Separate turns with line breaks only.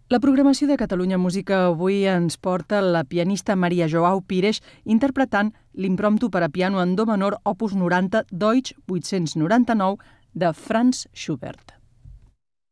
La programació de Catalunya Música avui ens porta la pianista Maria Joao Pires interpretant l'impromptu per a piano en do menor opus 90 Deutsch 899 de Franz Schubert.